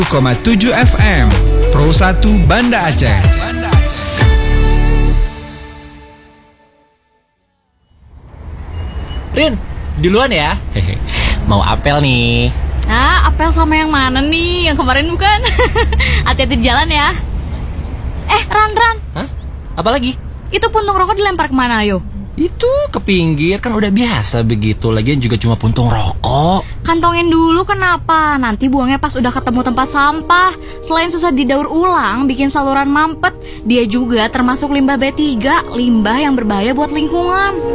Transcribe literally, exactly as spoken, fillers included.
koma tujuh F M Pro satu Banda Aceh. Rin, duluan ya. Mau apel nih. Ah, apel sama yang mana nih? Yang kemarin bukan? Hati-hati di jalan ya. Eh, Ran, Ran. Hah? Apa lagi? Itu puntung rokok dilempar kemana, ayo? Itu ke pinggir, kan udah biasa begitu. Lagian juga cuma puntung rokok. Kantongin dulu, kenapa? Nanti buangnya pas udah ketemu tempat sampah. Selain susah didaur ulang, bikin saluran mampet, dia juga termasuk limbah B tiga, limbah yang berbahaya buat lingkungan.